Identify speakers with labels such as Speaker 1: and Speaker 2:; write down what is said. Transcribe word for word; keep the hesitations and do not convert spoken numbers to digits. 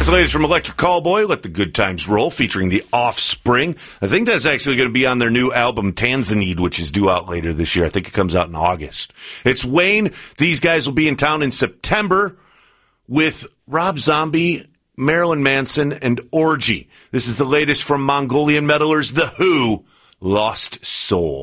Speaker 1: It's the latest from Electric Callboy, Let the Good Times Roll, featuring The Offspring. I think that's actually going to be on their new album, Tanzanite, which is due out later this year. I think it comes out in August. It's Wayne. These guys will be in town in September with Rob Zombie, Marilyn Manson, and Orgy. This is the latest from Mongolian metalers, The Who, Lost Soul.